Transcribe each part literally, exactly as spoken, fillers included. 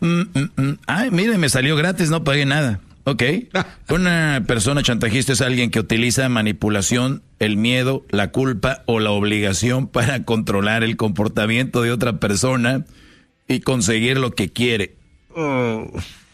Mm, mm, mm. Ay, mire, me salió gratis, no pagué nada. Ok. Una persona chantajista es alguien que utiliza manipulación, el miedo, la culpa o la obligación para controlar el comportamiento de otra persona y conseguir lo que quiere. Oh.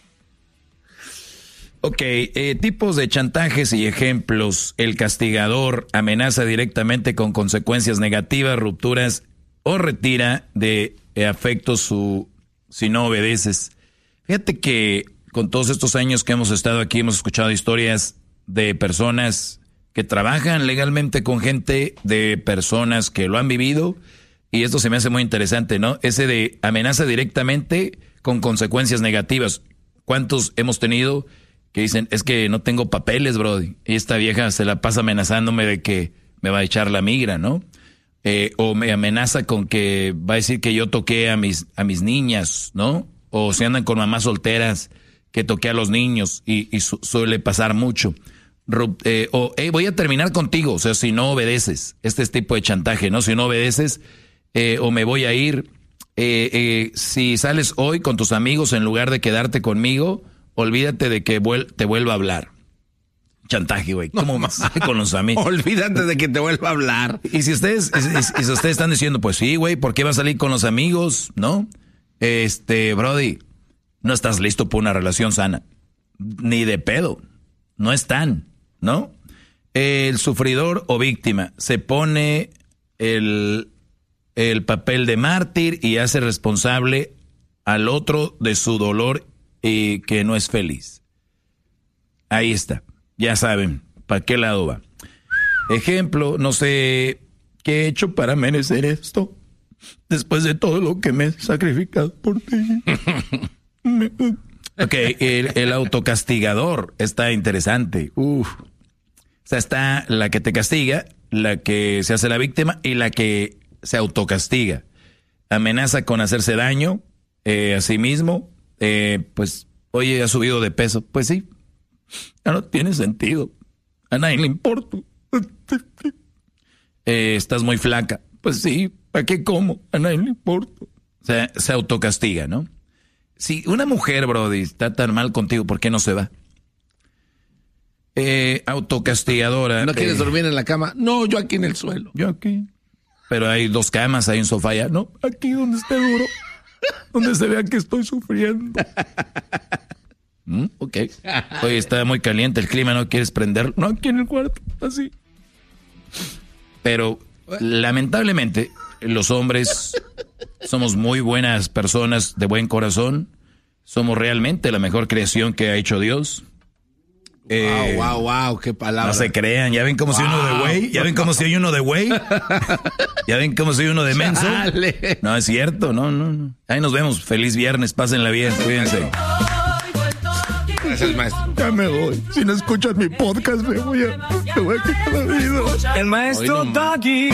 Ok, eh, tipos de chantajes y ejemplos. El castigador amenaza directamente con consecuencias negativas, rupturas o retira de eh, afecto su, si no obedeces. Fíjate que con todos estos años que hemos estado aquí hemos escuchado historias de personas que trabajan legalmente con gente, de personas que lo han vivido, y esto se me hace muy interesante, ¿no? Ese de amenaza directamente con consecuencias negativas. ¿Cuántos hemos tenido que dicen, es que no tengo papeles, brody, y esta vieja se la pasa amenazándome de que me va a echar la migra, ¿no? Eh, o me amenaza con que va a decir que yo toqué a mis, a mis niñas, ¿no? O si andan con mamás solteras, que toqué a los niños, y, y su, suele pasar mucho. Eh, o, hey, voy a terminar contigo, o sea, si no obedeces, este es tipo de chantaje, ¿no? Si no obedeces, eh, o me voy a ir, eh, eh, si sales hoy con tus amigos en lugar de quedarte conmigo, olvídate de que vuel- te vuelva a hablar. Chantaje, güey. ¿Cómo más con los amigos? Olvídate de que te vuelva a hablar. Y si ustedes, y, y, y si ustedes están diciendo, pues sí, güey, ¿por qué va a salir con los amigos? ¿No? Este, brody, no estás listo para una relación sana. Ni de pedo. No están, ¿no? El sufridor o víctima se pone el, el papel de mártir y hace responsable al otro de su dolor y que no es feliz. Ahí está. Ya saben, ¿para qué lado va? Ejemplo, no sé qué he hecho para merecer esto. Después de todo lo que me he sacrificado por ti. Ok, el, el autocastigador está interesante. Uf. O sea, está la que te castiga, la que se hace la víctima y la que se autocastiga. Amenaza con hacerse daño eh, a sí mismo. Eh, pues, oye, ha subido de peso. Pues sí, ya no tiene sentido. A nadie le importa. Eh, estás muy flaca. Pues sí, ¿para qué como? A nadie le importa. O sea, se autocastiga, ¿no? Si una mujer, brody, está tan mal contigo, ¿por qué no se va? Eh, autocastigadora. ¿No quieres eh, dormir en la cama? No, yo aquí en el suelo. Yo aquí. Pero hay dos camas, hay un sofá ya. No, aquí donde esté duro. Donde se vea que estoy sufriendo. ¿Mm? Ok. Oye, está muy caliente el clima, ¿no quieres prender? No, aquí en el cuarto, así. Pero, lamentablemente, los hombres somos muy buenas personas de buen corazón. Somos realmente la mejor creación que ha hecho Dios. Eh, wow, wow, wow, qué palabra. No se crean, ya ven cómo wow. soy uno de güey, ya ven cómo soy uno de güey, ya ven cómo soy uno de menso. Chale. No, es cierto, no, no, no. Ahí nos vemos, feliz viernes, pásenla bien, cuídense. Gracias, maestro. Ya me voy, si no escuchas mi podcast me voy a, me voy a quitar la vida. El maestro Doggy.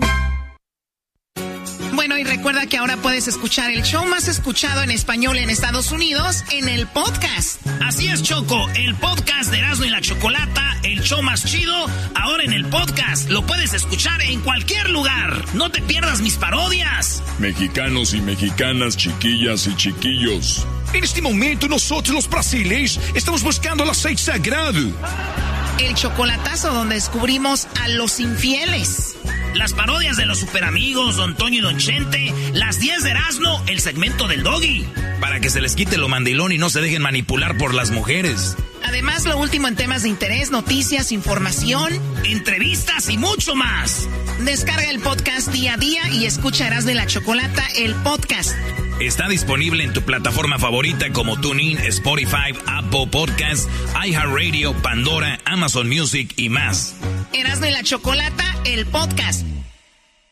Bueno, y recuerda que ahora puedes escuchar el show más escuchado en español en Estados Unidos en el podcast. Así es, Choco, el podcast de Erasmo y la Chocolata, el show más chido, ahora en el podcast. Lo puedes escuchar en cualquier lugar. No te pierdas mis parodias. Mexicanos y mexicanas, chiquillas y chiquillos. En este momento nosotros los brasileños estamos buscando el aceite sagrado. El chocolatazo donde descubrimos a los infieles. Las parodias de los superamigos, Don Toño y Don Chente, las diez de Erasmo, el segmento del Doggy. Para que se les quite lo mandilón y no se dejen manipular por las mujeres. Además, lo último en temas de interés, noticias, información, entrevistas y mucho más. Descarga el podcast día a día y escucha Erasmo y la Chocolata, el podcast. Está disponible en tu plataforma favorita como TuneIn, Spotify, Apple Podcasts, iHeartRadio, Pandora, Amazon Music y más. Erasmo y la Chocolata, el podcast.